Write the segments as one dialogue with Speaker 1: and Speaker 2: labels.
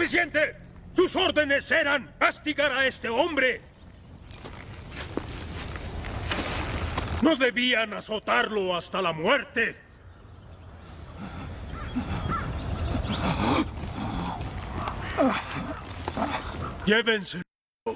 Speaker 1: ¡Suficiente! Sus órdenes eran castigar a este hombre. No debían azotarlo hasta la muerte. Llévenselo.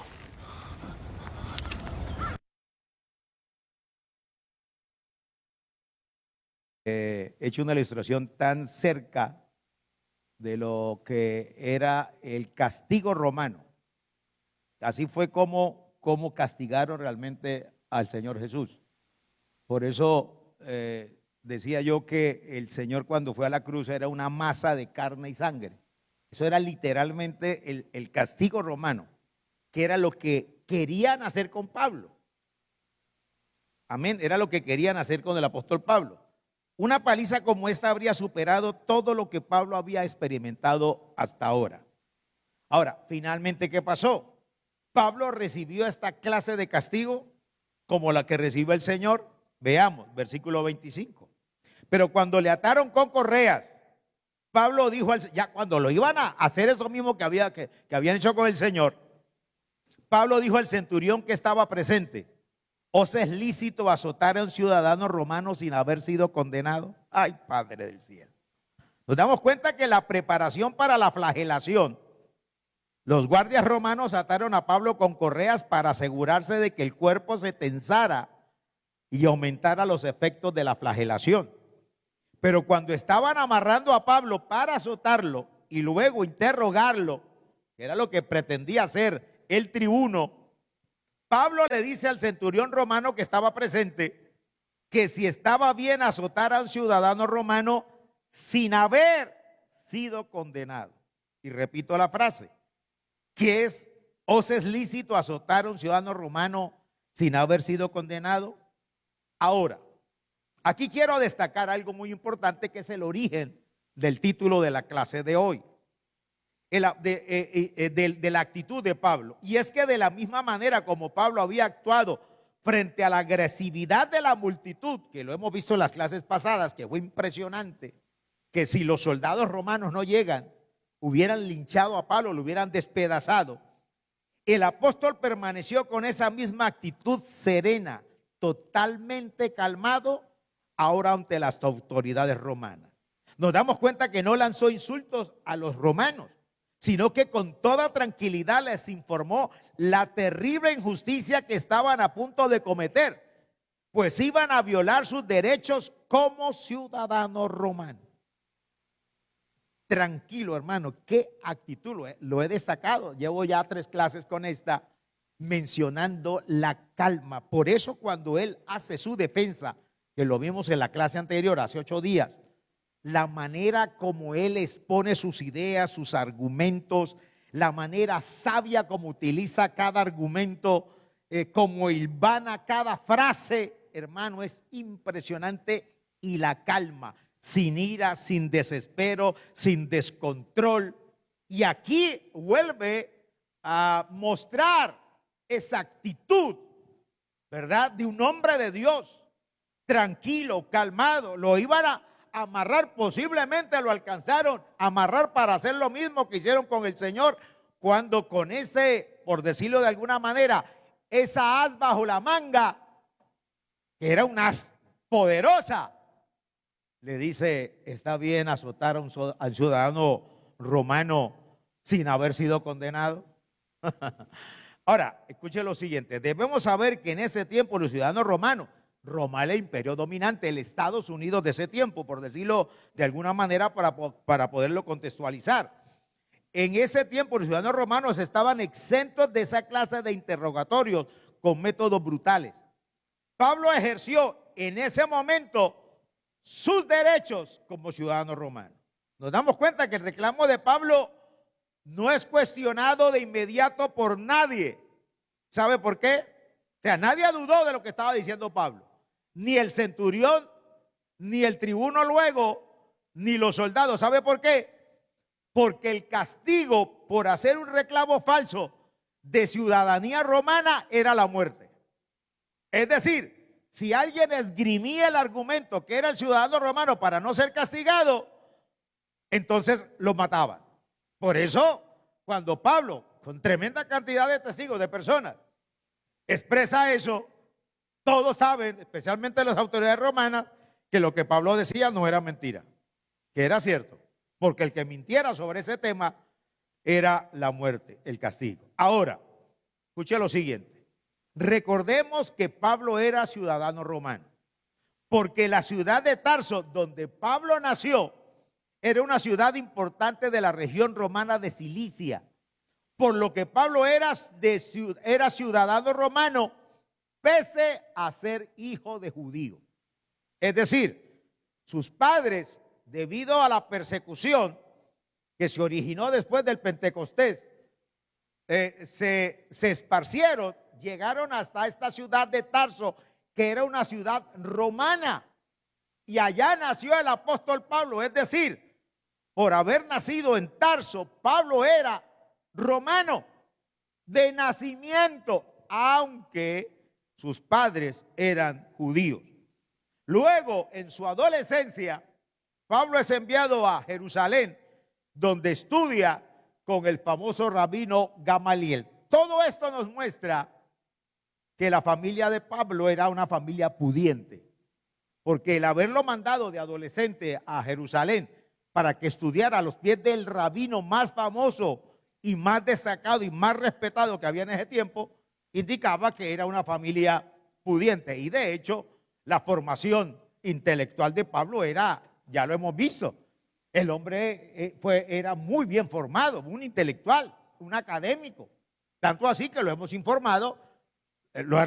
Speaker 2: He hecho una ilustración tan cerca de lo que era el castigo romano. Así fue como castigaron realmente al Señor Jesús. Por eso decía yo que el Señor cuando fue a la cruz era una masa de carne y sangre. Eso era literalmente el castigo romano, que era lo que querían hacer con Pablo. Amén, era lo que querían hacer con el apóstol Pablo. Una paliza como esta habría superado todo lo que Pablo había experimentado hasta ahora. Ahora, finalmente, ¿qué pasó? Pablo recibió esta clase de castigo como la que recibió el Señor. Veamos, versículo 25. Pero cuando le ataron con correas, Pablo dijo, ya cuando lo iban a hacer eso mismo que habían hecho con el Señor, Pablo dijo al centurión que estaba presente: ¿os es lícito azotar a un ciudadano romano sin haber sido condenado? Ay, Padre del cielo. Nos damos cuenta que la preparación para la flagelación, los guardias romanos ataron a Pablo con correas para asegurarse de que el cuerpo se tensara y aumentara los efectos de la flagelación. Pero cuando estaban amarrando a Pablo para azotarlo y luego interrogarlo, que era lo que pretendía hacer el tribuno, Pablo le dice al centurión romano que estaba presente que si estaba bien azotar a un ciudadano romano sin haber sido condenado. Y repito la frase, que es: ¿os es lícito azotar a un ciudadano romano sin haber sido condenado? Ahora, aquí quiero destacar algo muy importante, que es el origen del título de la clase de hoy. De la actitud de Pablo. Y es que de la misma manera como Pablo había actuado frente a la agresividad de la multitud, que lo hemos visto en las clases pasadas, que fue impresionante, que si los soldados romanos no llegan, hubieran linchado a Pablo, lo hubieran despedazado. El apóstol permaneció con esa misma actitud serena, totalmente calmado, ahora ante las autoridades romanas. Nos damos cuenta que no lanzó insultos a los romanos, sino que con toda tranquilidad les informó la terrible injusticia que estaban a punto de cometer, pues iban a violar sus derechos como ciudadanos romanos. Tranquilo, hermano, qué actitud, lo he destacado. Llevo ya 3 clases con esta, mencionando la calma. Por eso cuando él hace su defensa, que lo vimos en la clase anterior, hace 8 días, la manera como él expone sus ideas, sus argumentos, la manera sabia como utiliza cada argumento, como hilvana cada frase, hermano, es impresionante. Y la calma, sin ira, sin desespero, sin descontrol. Y aquí vuelve a mostrar esa actitud, ¿verdad?, de un hombre de Dios, tranquilo, calmado. Lo iban a amarrar, posiblemente lo alcanzaron a amarrar para hacer lo mismo que hicieron con el Señor, cuando con ese, por decirlo de alguna manera, esa haz bajo la manga, que era una haz poderosa, le dice: está bien azotar al ciudadano romano sin haber sido condenado. Ahora, escuche lo siguiente: debemos saber que en ese tiempo los ciudadanos romanos, Roma era el imperio dominante, el Estados Unidos de ese tiempo, por decirlo de alguna manera para poderlo contextualizar. En ese tiempo los ciudadanos romanos estaban exentos de esa clase de interrogatorios con métodos brutales. Pablo ejerció en ese momento sus derechos como ciudadano romano. Nos damos cuenta que el reclamo de Pablo no es cuestionado de inmediato por nadie. ¿Sabe por qué? O sea, nadie dudó de lo que estaba diciendo Pablo. Ni el centurión, ni el tribuno luego, ni los soldados. ¿Sabe por qué? Porque el castigo por hacer un reclamo falso de ciudadanía romana era la muerte. Es decir, si alguien esgrimía el argumento que era el ciudadano romano para no ser castigado, entonces lo mataban. Por eso cuando Pablo, con tremenda cantidad de testigos, de personas, expresa eso, todos saben, especialmente las autoridades romanas, que lo que Pablo decía no era mentira, que era cierto, porque el que mintiera sobre ese tema era la muerte, el castigo. Ahora, escuche lo siguiente, recordemos que Pablo era ciudadano romano, porque la ciudad de Tarso, donde Pablo nació, era una ciudad importante de la región romana de Cilicia, por lo que Pablo era ciudadano romano, pese a ser hijo de judío. Es decir, sus padres, debido a la persecución que se originó después del Pentecostés, se esparcieron, llegaron hasta esta ciudad de Tarso, que era una ciudad romana, y allá nació el apóstol Pablo. Es decir, por haber nacido en Tarso, Pablo era romano de nacimiento, aunque sus padres eran judíos. Luego, en su adolescencia, Pablo es enviado a Jerusalén, donde estudia con el famoso rabino Gamaliel. Todo esto nos muestra que la familia de Pablo era una familia pudiente, porque el haberlo mandado de adolescente a Jerusalén para que estudiara a los pies del rabino más famoso y más destacado y más respetado que había en ese tiempo, indicaba que era una familia pudiente. Y de hecho, la formación intelectual de Pablo era, ya lo hemos visto, el hombre era muy bien formado, un intelectual, un académico. Tanto así que lo hemos informado, lo